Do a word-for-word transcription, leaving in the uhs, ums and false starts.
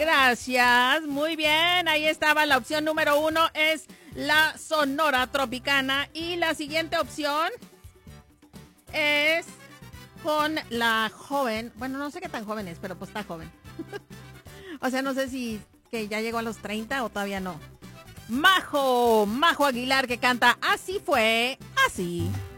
Gracias, muy bien, ahí estaba la opción número uno, es la Sonora Tropicana. Y la siguiente opción es con la joven, bueno, no sé qué tan joven es, pero pues está joven. O sea, no sé si que ya llegó a los treinta o todavía no. Majo, Majo Aguilar, que canta Así fue, así.